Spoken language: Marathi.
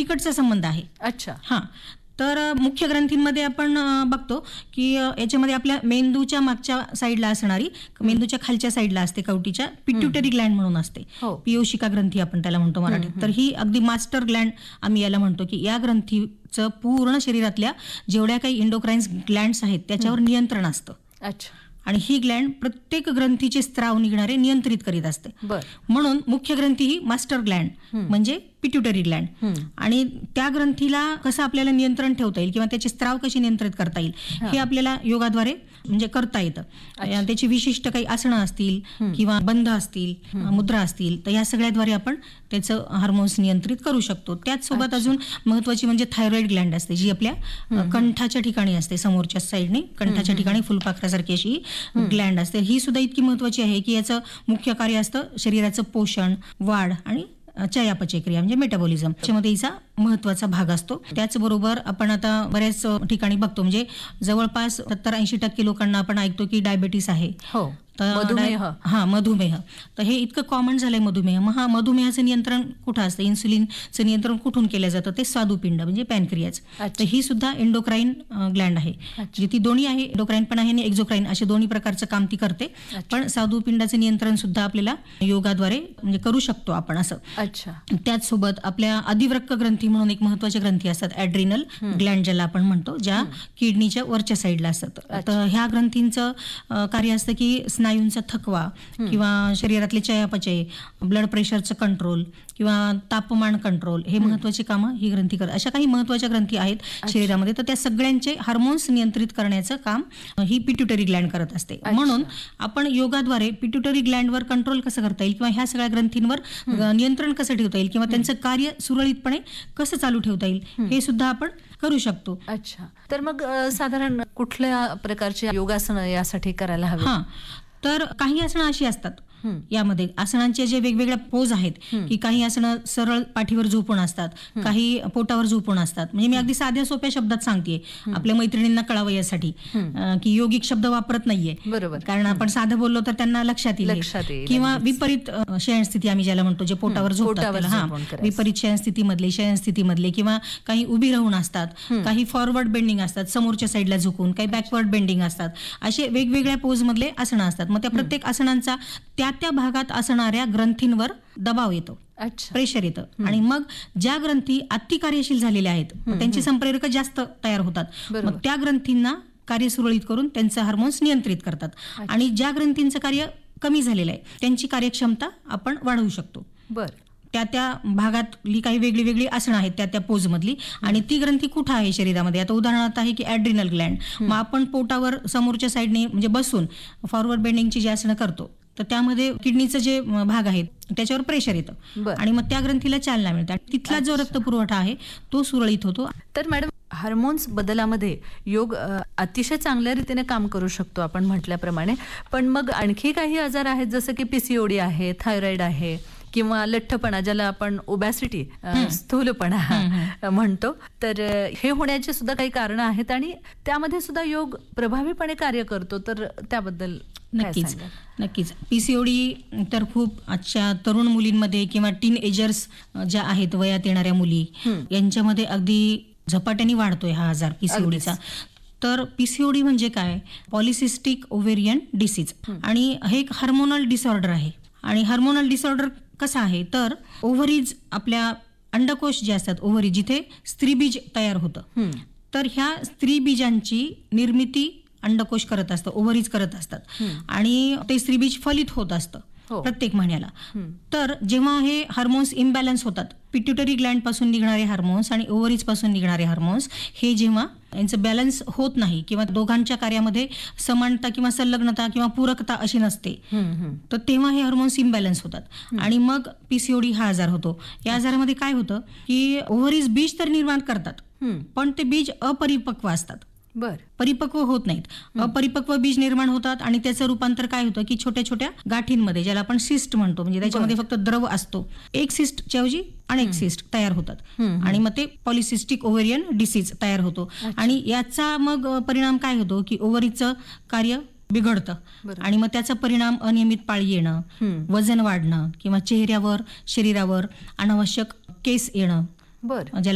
अलीकडचा संबंध आहे. अच्छा. हां, तर मुख्य ग्रंथींमध्ये आपण बघतो की याच्यामध्ये आपल्या मेंदूच्या मागच्या साईडला असणारी, मेंदूच्या खालच्या साईडला असते कवटीच्या, पिट्युटरी ग्लँड म्हणून असते. हो. पियोशिका ग्रंथी आपण त्याला म्हणतो मराठीत. तर ही अगदी मास्टर ग्लँड आम्ही याला म्हणतो की या ग्रंथीचं पूर्ण शरीरातल्या जेवढ्या काही एंडोक्राईन्स ग्लँड्स आहेत त्याच्यावर नियंत्रण असतं. अच्छा. आणि ही ग्लँड प्रत्येक ग्रंथीचे स्त्राव निघणारे नियंत्रित करीत असते. बर. म्हणून मुख्य ग्रंथी ही मास्टर ग्लँड म्हणजे पिट्युटरी ग्लँड. आणि त्या ग्रंथीला कसं आपल्याला नियंत्रण ठेवता येईल किंवा त्याचे स्त्राव कसे नियंत्रित करता येईल हे आपल्याला योगाद्वारे म्हणजे करता येतं. त्याची विशिष्ट काही आसनं असतील किंवा बंध असतील, मुद्रा असतील, तर या सगळ्याद्वारे आपण त्याचं हार्मोन्स नियंत्रित करू शकतो. त्याचसोबत अजून महत्वाची म्हणजे थायरॉइड ग्लँड असते, जी आपल्या कंठाच्या ठिकाणी असते, समोरच्या साईडने कंठाच्या ठिकाणी फुलपाखरासारखी अशी ग्लँड असते. ही सुद्धा इतकी महत्वाची आहे की याचं मुख्य कार्य असतं शरीराचं पोषण, वाढ आणि चयापचय क्रिया म्हणजे मेटाबॉलिझम, त्याच्यामध्ये हिचा महत्वाचा भाग असतो. त्याचबरोबर आपण आता बऱ्याच ठिकाणी बघतो म्हणजे जवळपास 70-80% लोकांना आपण ऐकतो की डायबेटीस आहे. हो. मधुमेह. तर हे इतकं कॉमन झालंय मधुमेह. मग मधुमेहाचं नियंत्रण कुठं असतं, इन्सुलिनचं नियंत्रण कुठून केलं जातं, ते स्वादुपिंड म्हणजे पॅनक्रियाज. तर ही सुद्धा एंडोक्राईन ग्लँड आहे. जी ती दोन्ही आहे, एंडोक्राईन पण आहे आणि एक्झोक्राईन, असे दोन्ही प्रकारचं काम ती करते. पण स्वादुपिंडाचं नियंत्रण सुद्धा आपल्याला योगाद्वारे म्हणजे करू शकतो आपण असं. अच्छा. त्याचसोबत आपल्या अधिवृक्क ग्रंथी म्हणून एक महत्वाचे ग्रंथी असतात, ॲड्रिनल ग्लँड ज्याला आपण म्हणतो, ज्या किडनीच्या वरच्या साईडला असतात. तर ह्या ग्रंथींचं कार्य असतं की स्नायूंचा थकवा किंवा शरीरातले चयापचय, ब्लड प्रेशरचं कंट्रोल किंवा तापमान कंट्रोल, हे महत्वाची कामं ही ग्रंथी करतात. अशा काही महत्वाच्या ग्रंथी आहेत शरीरामध्ये. तर त्या सगळ्यांचे हार्मोन्स नियंत्रित करण्याचं काम ही पिट्युटरी ग्लँड करत असते. म्हणून आपण योगाद्वारे पिट्युटरी ग्लँडवर कंट्रोल कसं करता येईल किंवा ह्या सगळ्या ग्रंथींवर नियंत्रण कसं ठेवता येईल किंवा त्यांचं कार्य सुरळीतपणे कसं चालू ठेवता येईल हे सुद्धा आपण करू शकतो. अच्छा. तर मग साधारण कुठल्या प्रकारची योगासनं यासाठी करायला हवी? हां, तर काही आसनं अशी असतात यामध्ये, आसनांचे जे वेगवेगळ्या पोज आहेत की काही आसनं सरळ पाठीवर झोपून असतात, काही पोटावर झोपून असतात. म्हणजे मी अगदी साध्या सोप्या शब्दात सांगतेय आपल्या मैत्रिणींना कळावं यासाठी की योगिक शब्द वापरत नाहीये. बरोबर. कारण आपण साधं बोललो तर त्यांना लक्षात येईल. किंवा विपरीत शयनस्थिती आम्ही ज्याला म्हणतो, जे पोटावर झोपतात, विपरीत शयनस्थितीमधले किंवा काही उभी राहून असतात, काही फॉरवर्ड बेंडिंग असतात, समोरच्या साईडला झुकून, काही बॅकवर्ड बेंडिंग असतात, असे वेगवेगळ्या पोज मधले आसनं असतात. मग त्या प्रत्येक आसनांचा त्या भागात असणाऱ्या ग्रंथींवर दबाव येतो, प्रेशर येतं. आणि मग ज्या ग्रंथी अति कार्यशील झालेल्या आहेत त्यांची संप्रेरक जास्त तयार होतात. मग त्या ग्रंथींना कार्य सुरळीत करून त्यांचं हार्मोन्स नियंत्रित करतात. आणि ज्या ग्रंथींचं कार्य कमी झालेलं आहे त्यांची कार्यक्षमता आपण वाढवू शकतो. त्या भागातली काही वेगळी वेगळी आसनं आहेत त्या पोज मधली. आणि ती ग्रंथी कुठं आहे शरीरामध्ये, आता उदाहरणार्थ आहे की ॲड्रिनल ग्लँड. मग आपण पोटावर समोरच्या साईडने म्हणजे बसून फॉरवर्ड बेंडिंगची जी आसनं करतो तर त्यामध्ये किडनीचं जे भाग आहे त्याच्यावर प्रेशर येतं आणि मग त्या ग्रंथीला चालना मिळते. तिथला जो रक्तपुरवठा आहे तो सुरळीत होतो. तर मॅडम, हार्मोन्स बदलामध्ये योग अतिशय चांगल्या रीतीने काम करू शकतो आपण म्हटल्याप्रमाणे. पण मग आणखी काही आजार आहेत जसं की PCOD आहे, थायरॉइड आहे किंवा लठ्ठपणा ज्याला आपण ओबॅसिटी, स्थूलपणा म्हणतो. तर हे होण्याची सुद्धा काही कारणं आहेत आणि त्यामध्ये सुद्धा योग प्रभावीपणे कार्य करतो. तर त्याबद्दल नक्कीच PCOD तर खूप आजच्या तरुण मुलींमध्ये किंवा टीन एजर्स ज्या आहेत, वयात येणाऱ्या मुली, यांच्यामध्ये अगदी झपाट्याने वाढतोय हा आजार PCODचा. तर PCOD म्हणजे काय, पॉलिसिस्टिक ओव्हेरियन डिसीज. आणि हे एक हार्मोनल डिसऑर्डर आहे. आणि हार्मोनल डिसऑर्डर कसा आहे तर ओव्हरीज, आपल्या अंडकोश जे असतात ओव्हरी, जिथे स्त्रीबीज तयार होतं, तर ह्या स्त्रीबीजांची निर्मिती अंडकोश करत असतं, ओव्हरीज करत असतात. आणि ते स्त्रीबीज फलित होत असतं प्रत्येक महिन्याला. तर जेव्हा हे हार्मोन्स इम्बॅलन्स होतात, पिट्युटरी ग्लँड पासून निघणारे हार्मोन्स आणि ओव्हरीज पासून निघणारे हार्मोन्स, हे जेव्हा यांचं बॅलन्स होत नाही किंवा दोघांच्या कार्यामध्ये समानता किंवा संलग्नता किंवा पूरकता अशी नसते, तर तेव्हा हे हार्मोन्स इम्बॅलन्स होतात आणि मग PCOD हा आजार होतो. या आजारामध्ये काय होतं की ओव्हरीज बीज तर निर्माण करतात पण ते बीज अपरिपक्व असतात, परिपक्व होत नाहीत. अपरिपक्व बीज निर्माण होतात आणि त्याचं रूपांतर काय होतं की छोट्या छोट्या गाठींमध्ये, ज्याला आपण सिस्ट म्हणतो, म्हणजे त्याच्यामध्ये फक्त द्रव असतो, एक सिस्टच्या ऐवजी अनेक सिस्ट तयार होतात आणि मग ते पॉलिसिस्टिक ओव्हेरियन डिसीज तयार होतो. आणि याचा मग परिणाम काय होतो की ओव्हरीचं कार्य बिघडतं आणि मग त्याचा परिणाम अनियमित पाळी येणं, वजन वाढणं किंवा चेहऱ्यावर, शरीरावर अनावश्यक केस येणं, ज्याला